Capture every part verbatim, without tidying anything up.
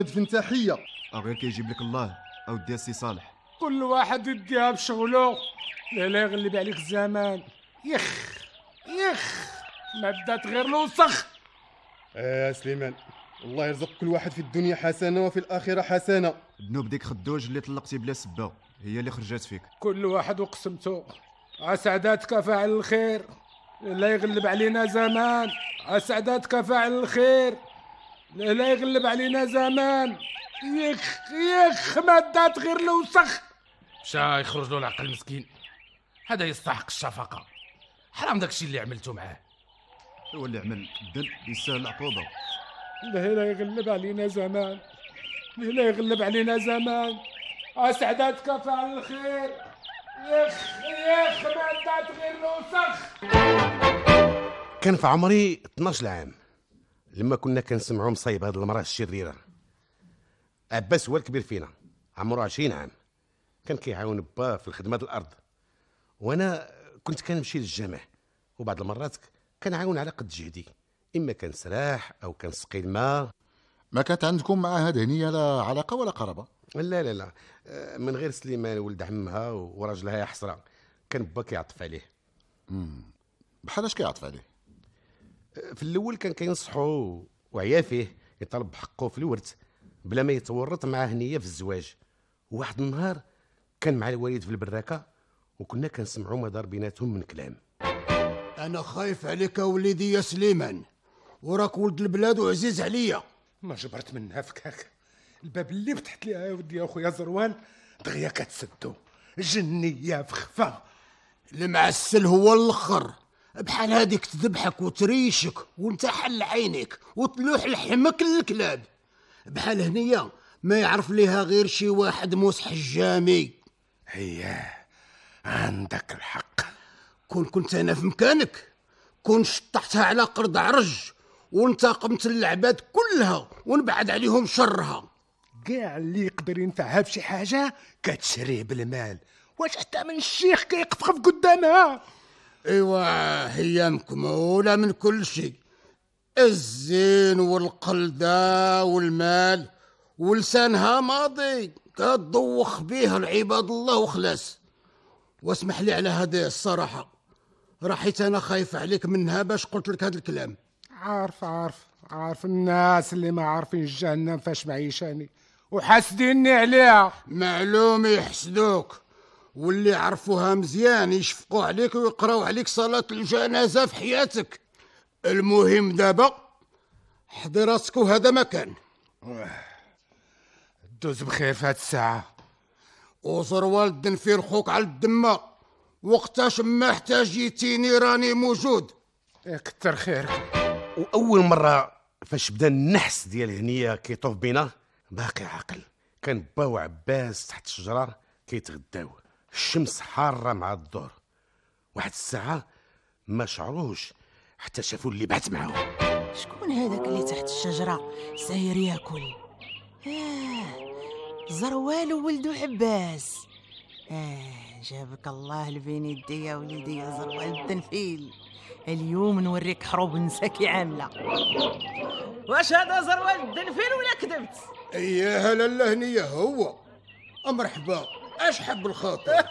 دفن تحيه او غير كيجيب لك الله او ديال السي صالح. كل واحد يديها بشغله. لا لا يغلب عليك الزمان. يخ يخ ما بدات غير الوسخ. اه سليمان، الله يرزق كل واحد في الدنيا حسنه وفي الاخره حسنه. ذنوب ديك خدوج اللي طلقتي بلا سبه هي اللي خرجت فيك. كل واحد وقسمته. اسعداتك فاعل الخير. لا يغلب علينا زمان. اسعداتك فاعل الخير. لا يغلب علينا زمان. يخ يخ ما دات غير الوسخ. مشى يخرج له العقل مسكين. هذا يستحق الشفقه. حرام داكشي اللي عملته معاه. هو اللي عمل الدم يستاهل العقوبه. لا لا يغلب علينا زمان. لا يغلب علينا زمان. اسعداتك فاعل الخير. يخ يخ ما دات غير الوسخ. كان في عمري اثناش عام لما كنا كنسمعوا مصايب هاد المراه الشريره. عباس هو الكبير فينا، عمره عشرين عام، كان كيعاون با في الخدمه د الارض، وانا كنت كنمشي للجامع، وبعض المرات كنعاون على قد جهدي، اما كان سراح او كان سقي الماء. ما كانت عندكم مع هاد هنيه لا علاقه ولا قرابه؟ لا لا لا، من غير سليمان ولد عمها وراجلها يا حسره، كان با كيعطف عليه. امم بحال اش كيعطف عليه؟ في الاول كان كينصحو وعيا فيه يطلب حقه في الورث بلا ما يتورط مع هنيه في الزواج. واحد النهار كان مع الوالد في البراكه وكنا كنسمعوا ما دار بيناتهم من كلام. انا خايف عليك وليدي يا سليمان، وراك ولد البلاد وعزيز عليا. ما جبرت منها فكاك. الباب اللي فتحت ليها يا ودي يا خويا زروان دغيا كتسدو. جنيه في خفا. المعسل هو الاخر، بحال هذيك تذبحك وتريشك وانت حل عينيك وتلوح لحمك للكلاب. بحال هنيه ما يعرف ليها غير شي واحد موس حجامي. هي عندك الحق. كون كنت انا في مكانك كون شطحتها على قرض عرج وانتقمت العباد كلها ونبعد عليهم شرها. كاع اللي يقدر ينفعها بشي حاجه كتشريه بالمال. واش حتى من الشيخ كيقفقف قدامها؟ ايوا هي مكموله من كل شيء، الزين والقلده والمال، ولسانها ماضي كتضوخ بيه العباد الله وخلاص. واسمح لي على هذه الصراحه، راحيت انا خايف عليك منها باش قلت لك هذا الكلام. عارف عارف عارف الناس اللي ما عارفين جهنم فاش معيشاني وحاسديني عليها. معلوم يحسدوك، واللي عرفوها مزيان يشفقوا عليك ويقراو عليك صلاة الجنازة في حياتك. المهم دابا حضي راسك وهذا مكان. دوز بخير في هاد الساعة. وزروال الدنفير خوك على الدمة، وقتاش ما احتاجيتيني راني موجود. كتر خيرك. واول مره فاش بدا النحس ديال هنيه كيطوف بينا باقي عاقل، كان با وعباس تحت الشجره كيتغداو، الشمس حاره مع الظهر. واحد الساعه ما شعروش حتى شافوا اللي بعت معاهم. شكون هذاك اللي تحت الشجره ساير ياكل؟ آه زروال وولدو عباس. آه جابك الله لبين يدي يا وليدي يا زروال الدنفيل. اليوم نوريك حروب نساكي عامله. واش هذا زروال الدنفيل ولا كذبت؟ اياها لاله هنيه هو. مرحبا، اش حب الخاطر؟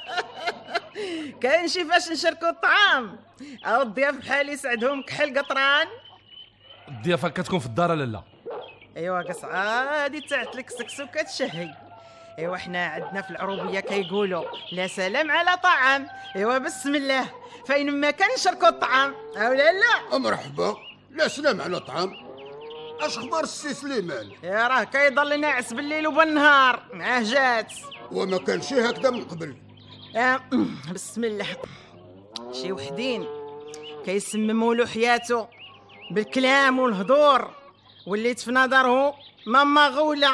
كاين شي فاش نشاركوا الطعام او الضياف بحال يسعدهم كحل قطران؟ الضيافه كتكون في الدار لالا. ايوا قصعه هادي تاعت لك سكسو كتشهي. ايوا حنا عندنا في العروبيه كيقولوا لا سلام على طعام. ايوا بسم الله، فاين ما كان نشاركوا الطعام او لا لا. مرحبا، لا سلام على طعام. اش خبار السي سليمان؟ يا راه كيضل ناعس بالليل وبالنهار معاه جات. وما كانش هكذا من قبل. آه بسم الله. شي وحدين كيسمموا له حياته بالكلام والهضور، واللي في نظره ماما غوله.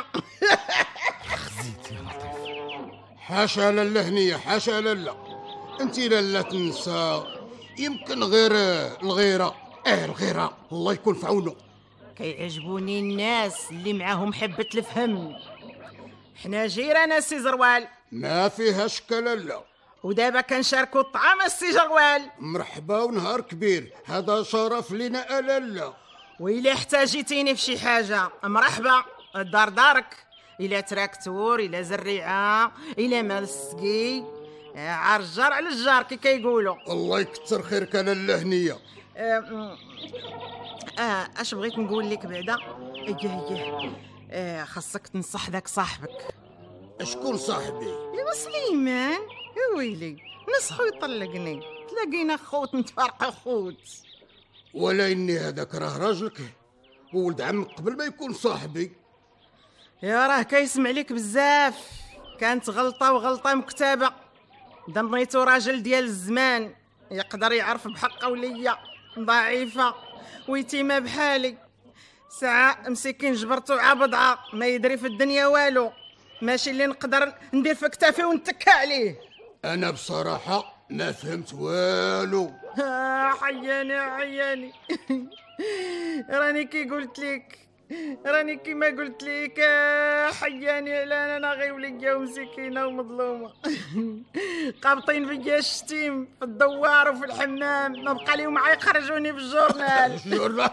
خزيت يا لطيف. حاشا لاله هنيه، حاشا لاله. انت لاله تنسى، يمكن غير الغيره. اه الغيره الله يكون في عونه. كيعجبوني الناس اللي معاهم حبه الفهم. حنا جيران السي زروال. ما فيها شك لاله. ودابا كنشاركوا الطعام السي جروال. مرحبا ونهار كبير، هذا شرف لنا لاله. وإلا احتاجيتيني في شي حاجه مرحبا، الدار دارك، الى تراكتور الى زريعه الى مال السقي، عار الجار على الجار كي كيقولوا. الله يكثر خيرك انا اللهنيه. اه آه، اش بغيت نقول لك بعدا، ايه ايه آه خاصك تنصح ذاك صاحبك. شكون صاحبي؟ ايوا سليمان، يا ويلي نصحو يطلقني، تلاقينا خوت نتفارقوا خوت. ولا اني هذاك راه راجلك وولد عمك قبل ما يكون صاحبي. يا راه كيسمع لك بزاف، كانت غلطه وغلطه مكتبه. ضميتو راجل ديال الزمان يقدر يعرف بحق وليا ضعيفه ويتيمه بحالي. ساعه مسكين جبرتو عبضعه ما يدري في الدنيا والو، ماشي اللي نقدر ندير في كتافي ونتكى عليه. انا بصراحه ما فهمت والو. آه حياني حياني راني كي قلت لك، راني كيما قلت لك آه حياني على انا غير وليا ومسكينه ومظلومه قابطين فيا الشتيم في الدوار وفي الحمام، ما بقى ليهم معايا يخرجوني في الجورنال. الجورنال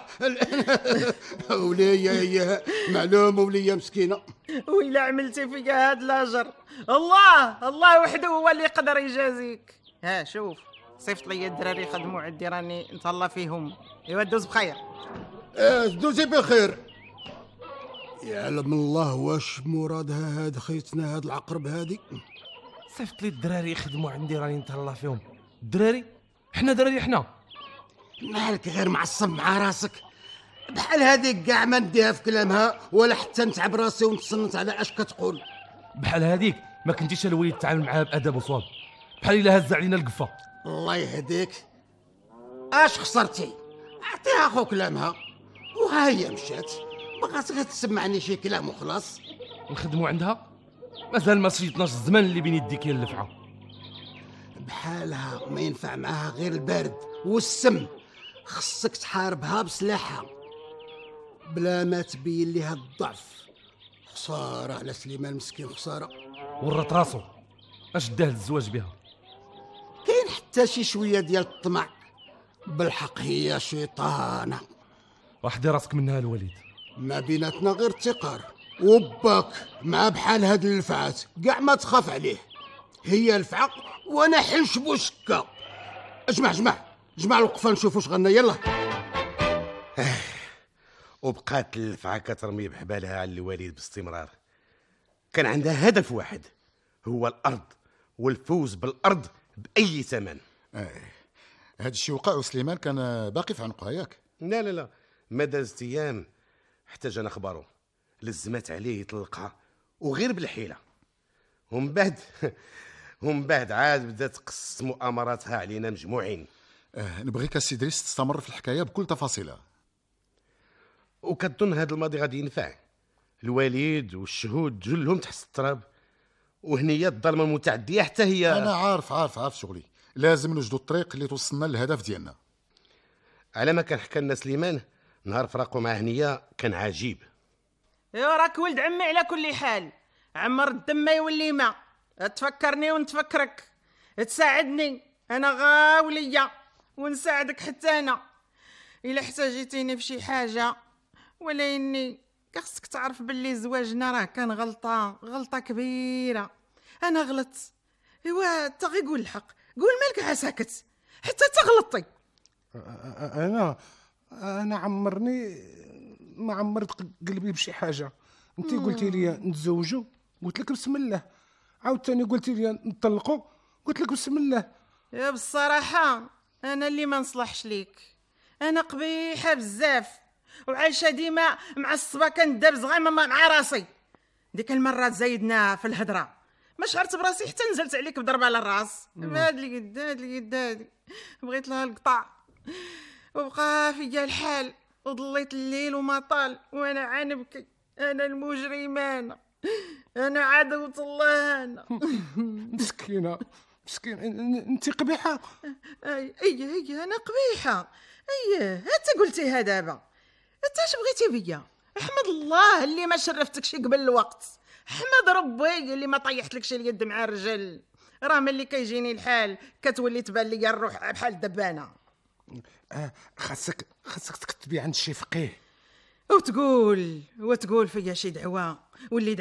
وليا هي معلومه وليا مسكينه. وإلا عملتي فيا هاد لاجر الله الله وحده هو اللي يقدر يجازيك. ها شوف صيفط لي الدراري يخدموا عندي راني نتهلا فيهم. ايوا دوز بخير. اه دوزي بخير. يعلم الله واش مرادها هاد خيتنا هاد العقرب هادي. صيفط لي الدراري يخدموا عندي راني نتهلا فيهم. الدراري حنا دراري حنا. مالك غير معصب مع راسك بحال هذيك كاع ما نديها في كلامها ولا حتى نتعب راسي ونتصنت على اش كتقول. بحال هذيك ما كنتيش الوليد تتعامل معاها بادب وصواب، بحال الا هز علينا القفه. الله يهديك. اش خسرتي؟ اعطيها خو كلامها وها هي مشات، بغات غير تسمعني شي كلام وخلاص. نخدموا عندها مازال ما شيطناش الزمان اللي بين يديك هي اللفعه. بحالها ما ينفع معاها غير البرد والسم، خصك تحاربها بسلاحها بلا ما تبين ليها الضعف. خساره على سليمان مسكين، خساره. ورط راسو اش داه الزواج بها. كاين حتى شي شويه ديال الطمع، بالحق هي شيطانه. راح دير راسك منها الوليد. ما بيناتنا غير التقار وباك مع بحال هاد الفعات كاع ما تخاف عليه. هي الفعه وانا حنش بوشكا. اجمع جمع جمع الوقفه نشوفوا اش غنى. يلا. وبقات الفعه كترمي بحبالها على الوليد باستمرار. كان عندها هدف واحد، هو الارض والفوز بالارض باي ثمن. اه هاد الشيء وقع وسليمان كان باقي في عنقها ياك؟ لا لا لا ما دازت ايام حتى جانا خبرو، لزمت عليه يطلقها وغير بالحيله. ومن بعد ومن بعد عاد بدات تقص مؤامراتها علينا مجموعين. آه نبغيك السي دريس تستمر في الحكايه بكل تفاصيلها. وكتظن هذا الماضي غادي ينفع؟ الوليد والشهود جلهم تحت التراب، وهنية الظلمه المتعديه حتى هي. انا عارف عارف عارف شغلي، لازم نوجدوا الطريق اللي توصلنا للهدف ديالنا. على ما كان حكى لنا سليمان نهار فراقو مع هنيه كان عجيب. ايوا راك ولد عمي على كل حال، عمر الدم ما يولي ما. تفكرني ونتفكرك، تساعدني انا غاوليه ونساعدك حتى انا الا احتاجيتيني في شي حاجه. ولا اني خصك تعرف باللي زواجنا راه كان غلطه غلطه كبيره. انا غلطت. ايوا انت غير قول الحق، قول مالك عا ساكت حتى تغلطي. انا انا عمرني ما عمرت قلبي بشي حاجه. انت قلتي لي نتزوجوا قلت لك بسم الله، عاوتاني قلتي لي نطلقوا قلت لك بسم الله. يا بالصراحه انا اللي ما نصلحش ليك، انا قبيحه بزاف وعايشه ديما معصبه كندبز غير مع راسي. ديك المره زايدنا في الهضره ما شعرت براسي حتى نزلت عليك بضربه على الراس. هاد اللي قد هاد اللي قد هادي بغيت لها القطع وبقى فيا الحال وضليت الليل وما طال وانا عانبكي. انا المجرمان، انا عدوة الله. انا مسكينه مسكين انت قبيحه. اي اي اي انا قبيحه. ايه انت قلتيها دابا. انت اش بغيتي بيا؟ احمد الله اللي ما شرفتكش قبل الوقت، احمد ربي اللي ما طيحتلكش اليد مع الرجل. راه ملي كيجيني الحال كتولي تبان لي الروح بحال الدبانه. آه خاصك خاصك تكتبي عند شي فقيه. وتقول وتقول فيا شي دعوة واللي